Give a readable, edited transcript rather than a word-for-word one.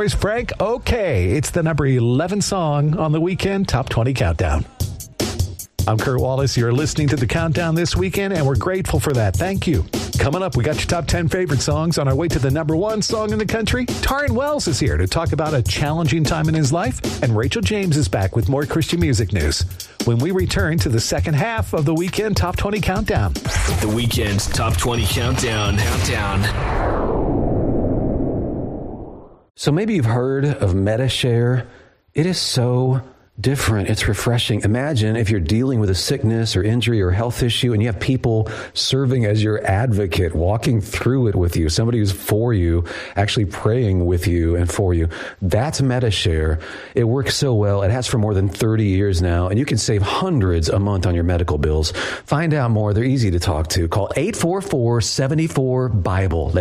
Here's Frank OK. It's the number 11 song on the Weekend Top 20 Countdown. I'm Kurt Wallace. You're listening to the Countdown this weekend, and we're grateful for that. Thank you. Coming up, we got your top 10 favorite songs. On our way to the number 1 song in the country, Taryn Wells is here to talk about a challenging time in his life, and Rachel James is back with more Christian music news when we return to the second half of the Weekend Top 20 Countdown. The Weekend Top 20 Countdown. So maybe you've heard of Medi-Share. It is so different. It's refreshing. Imagine if you're dealing with a sickness or injury or health issue and you have people serving as your advocate, walking through it with you, somebody who's for you, actually praying with you and for you. That's Medi-Share. It works so well. It has for more than 30 years now, and you can save hundreds a month on your medical bills. Find out more. They're easy to talk to. Call 844-74-BIBLE.